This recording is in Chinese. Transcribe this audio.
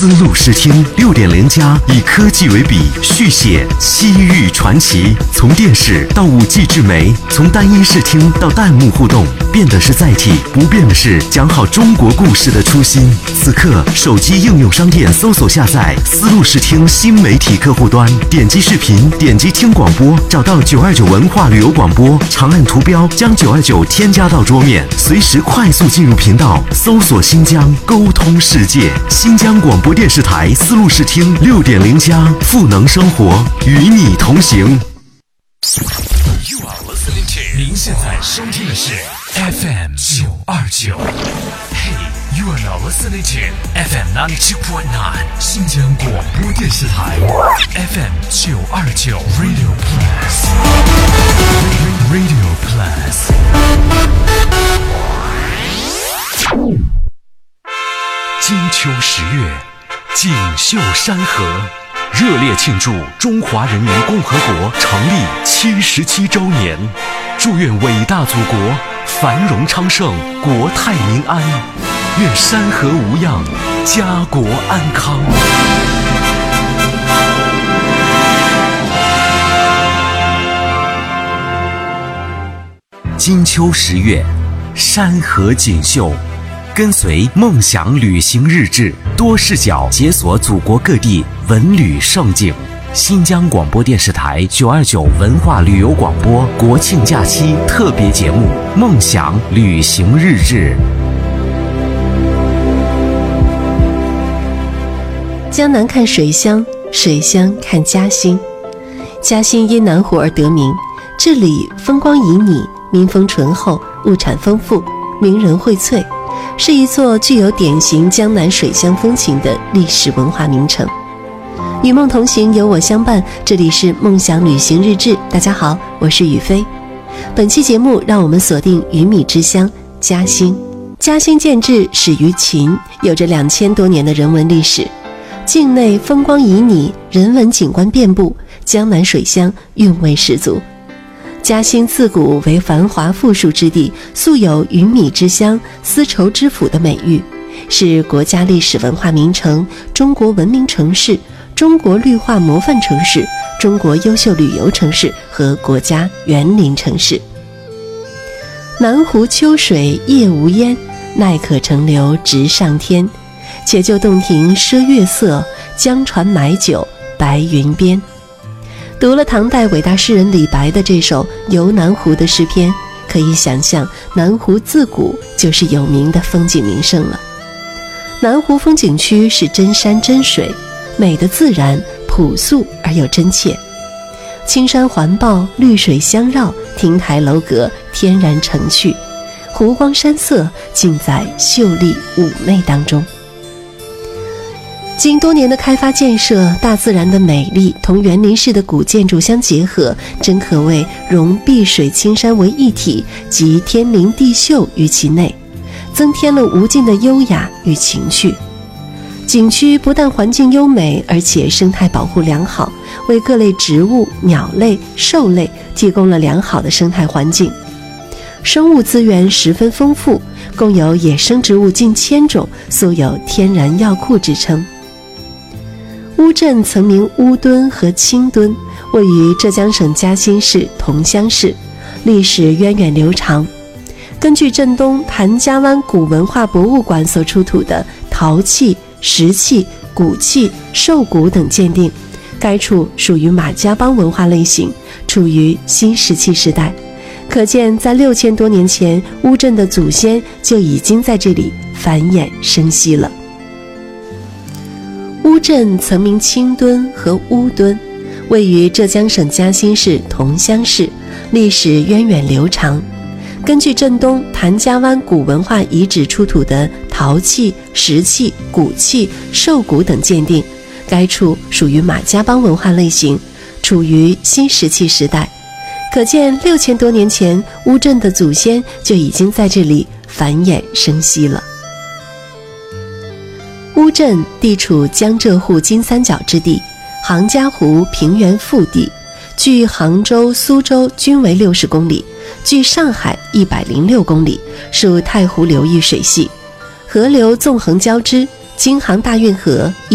丝路视听6.0+以科技为笔，续写西域传奇。从电视到5G智媒，从单一视听到弹幕互动，变的是载体，不变的是讲好中国故事的初心。此刻，手机应用商店搜索下载丝路视听新媒体客户端，点击视频，点击听广播，找到929文化旅游广播，长按图标将929添加到桌面，随时快速进入频道，搜索新疆，沟通世界。新疆广播电视台丝路视听6.0+，赋能生活，与你同行。 您现在收听的是 FM 929。Hey, you are now listening to FM 92.9 新疆广播电视台 FM 929 Radio Plus Radio Plus。金秋10月，锦绣山河，热烈庆祝中华人民共和国成立77周年，祝愿伟大祖国繁荣昌盛，国泰民安，愿山河无恙，家国安康。 金秋10月，山河锦绣，跟随梦想旅行日志，多视角解锁祖国各地文旅胜景。新疆广播电视台929文化旅游广播国庆假期特别节目《梦想旅行日志》。 江南看水乡，水乡看嘉兴。嘉兴因南湖而得名，这里风光旖旎，民风淳厚，物产丰富，名人荟萃，是一座具有典型江南水乡风情的历史文化名城。与梦同行，有我相伴，这里是梦想旅行日志。大家好，我是雨飞。本期节目让我们锁定鱼米之乡嘉兴。嘉兴建制始于秦，有着2000多年的人文历史，境内风光旖旎，人文景观遍布，江南水乡韵味十足。嘉兴自古为繁华富庶之地，素有鱼米之乡、丝绸之府的美誉，是国家历史文化名城、中国文明城市、中国绿化模范城市、中国优秀旅游城市和国家园林城市。南湖秋水夜无烟，奈可乘流直上天。且就洞庭赊月色，江船买酒白云边。读了唐代伟大诗人李白的这首《游南湖》的诗篇，可以想象南湖自古就是有名的风景名胜了。南湖风景区是真山真水，美的自然，朴素而又真切。青山环抱，绿水相绕，亭台楼阁天然成趣，湖光山色尽在秀丽妩媚当中。经多年的开发建设，大自然的美丽同园林式的古建筑相结合，真可谓融碧水青山为一体，集天灵地秀于其内，增添了无尽的优雅与情趣。景区不但环境优美，而且生态保护良好，为各类植物、鸟类、兽类提供了良好的生态环境。生物资源十分丰富，共有野生植物近1000种，素有天然药库之称。乌镇曾名乌墩和青墩，位于浙江省嘉兴市桐乡市，历史源远流长。根据镇东谭家湾古文化博物馆所出土的陶器、石器、骨器、兽骨等鉴定，该处属于马家浜文化类型，处于新石器时代。可见在6000多年前，乌镇的祖先就已经在这里繁衍生息了。乌镇曾名青墩和乌墩，位于浙江省嘉兴市桐乡市，历史源远流长。根据镇东谭家湾古文化遗址出土的陶器、石器、骨器、兽骨等鉴定，该处属于马家浜文化类型，处于新石器时代。可见6000多年前，乌镇的祖先就已经在这里繁衍生息了。乌镇地处江浙沪金三角之地，杭嘉湖平原腹地，距杭州、苏州均为60公里，距上海106公里，属太湖流域水系，河流纵横交织，京杭大运河